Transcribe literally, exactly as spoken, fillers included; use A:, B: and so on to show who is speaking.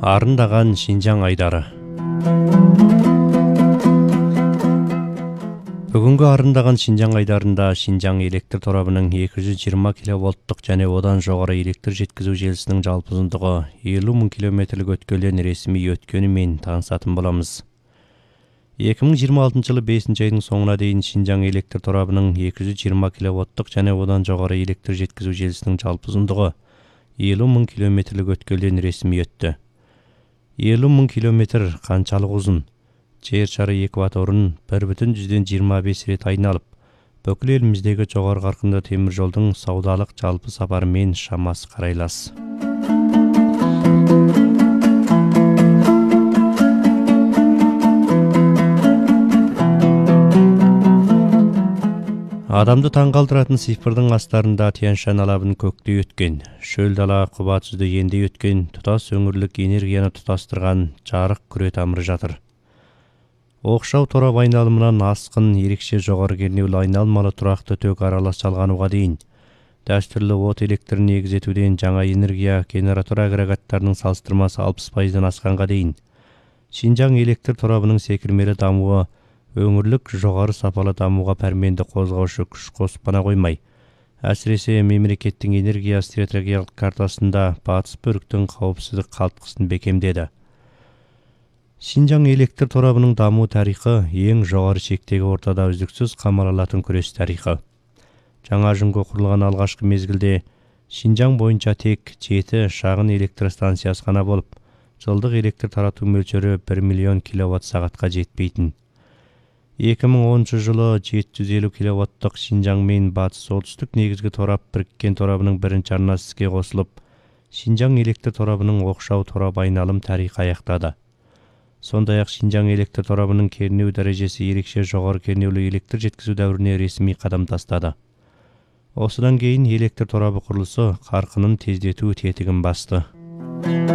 A: Арындаған Шинжаң айдары. Бүгінгі арындаған Шинжаң айдарында Шинжаң электр торабының екі жүз жиырма киловольттық және одан жоғары электр жеткізу желісінің жалпы ұзындығы елу мың километрлік өткелден ресми өткенімен танысатын боламыз. екі мың жиырма алтыншы жылы бесінші айдың соңына дейін Шинжаң электр торабының екі жүз жиырма киловольттық және одан жоғары электр жеткізу желісінің жалпы ұзындығы елу мың километрлік өткелден ресми өтті. елу мың километр қаншалық ұзын? Жер шары экваторын бір бүтін жүзден жиырма бес рет айналып, бүкіл еліміздегі жоғары қарқынды темір жолдың саудалық жалпы сапарымен шамасы қарайлас. Адамды таңғалдыратын цифрдың астарында Тянь-Шань алабын көктей өткен, шөл дала құба тұзды ендей өткен, тұтас өңірлік энергияны тұтастырған жарық күре тамыры жатыр. Оқшау торап айналымынан асқын, ерекше жоғары кернеулі айналмалы тұрақты ток аралас жалғануға дейін, дәстүрлі от электрін негіз етуден жаңа энергия генератор агрегаттарының салыстырмасы алпыс пайыздан асқанға дейін, Шинжаң электр торабының секірмелі дамуы өңірлік жоғары сапалы дамуға пәрменді қозғаушы күш қосып қана қоймай, әсіресе мемлекеттің энергия стратегиялық картасында батыс бөліктің қауіпсіздік қалтқысын бекемдеді. Шинжаң электр торабының даму тарихы ең жоғары шектегі ортада үздіксіз қамалалатын күрес тарихы. Жаңа жүнге құрылған алғашқы мезгілде Шинжаң бойынша тек жеті шағын электр станциясы ғана болып, жылдық электр тарату мөлшері бір миллион киловатт сағатқа жетпейтін. екі мың оныншы жылы жеті жүз елу киловаттық Шинжаң мен батыс солтүстік негізгі торап біріккен торабының бірінші арнасы іске қосылып, Шинжаң электр торабының оқшау торап айналым тарихы аяқтады. Сондай-ақ Шинжаң электр торабының кернеу дәрежесі ерекше жоғары кернеулі электр жеткізу дәуіріне ресми қадам тастады. Осыдан кейін электр торабы құрылысы қарқынын тездету тетігін басты.